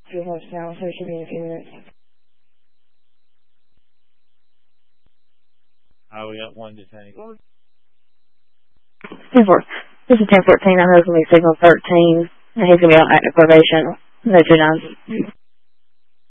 2 hours now, so it should be in a few minutes. We got one detained. This is 1014. I know it's going to be signal 13, and he's going to be on active probation. No 29.